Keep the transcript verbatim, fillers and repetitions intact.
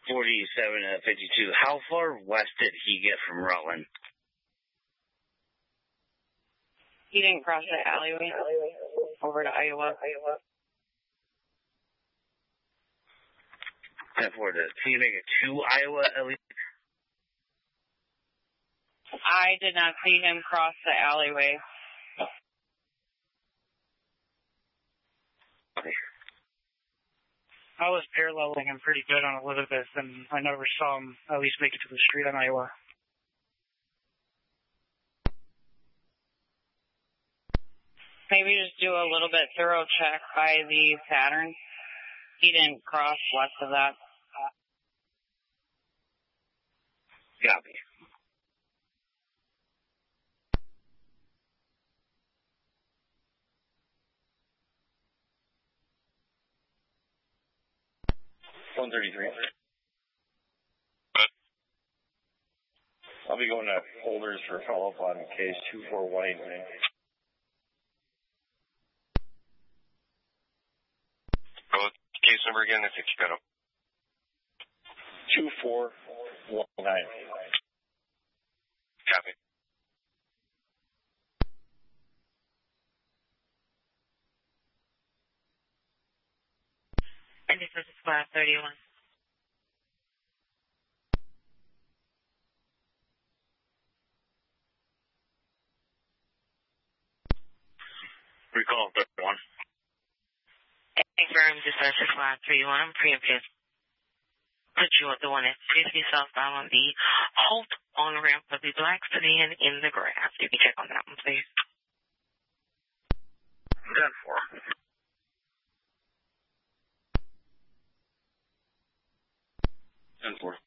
forty-seven uh, fifty-two. How far west did he get from Rutland? He didn't cross the alleyway over to Iowa. ten four, can you make it to Iowa at least? I did not see him cross the alleyway. Okay. I was paralleling him pretty good on Elizabeth, and I never saw him at least make it to the street on Iowa. Maybe just do a little bit thorough check by the Saturn. He didn't cross west of that. Copy. one thirty-three. I'll be going to holders for follow-up on case two four one eight nine. Oh, case number again, I think you got him. two four one nine. Copy. And this is five thirty-one. Recall thirty-one. Confirm dispatch five three one. I'm preempted. Put you at the one at fifty southbound on the halt on ramp of the black sedan in the grass. You can check on that one, please. ten four. ten four.